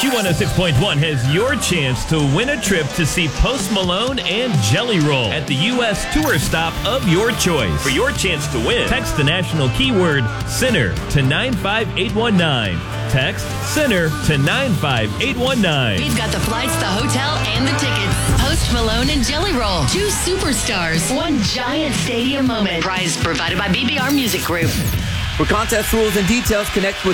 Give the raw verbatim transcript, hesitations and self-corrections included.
Q one oh six point one has your chance to win a trip to see Post Malone and Jelly Roll at the U S tour stop of your choice. For your chance to win, text the national keyword Sinner to nine five eight one nine. Text Sinner to nine five eight one nine. We've got the flights, the hotel, and the tickets. Post Malone and Jelly Roll. Two superstars. One giant stadium moment. Prize provided by B B R Music Group. For contest rules and details, connect with